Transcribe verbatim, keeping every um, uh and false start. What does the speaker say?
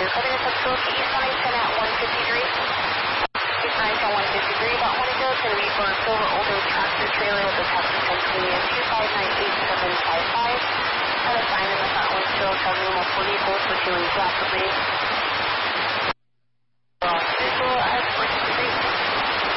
Clear cover to Central to East one eight ten at one fifty-three. East nine ten one fifty-three, about one ago, it's going to be for a silver older tractor trailer with a Texas Centurion two five nine eight seven five five. And a sign in the front windshill covering multiple vehicles for two lanes rapidly.